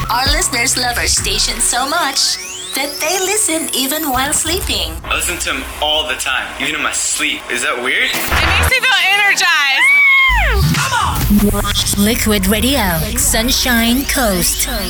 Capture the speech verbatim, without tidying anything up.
Our listeners love our station so much that they listen even while sleeping. I listen to them all the time, even in my sleep. Is that weird? It makes me feel energized. Come on! Liquid Radio, Sunshine Coast.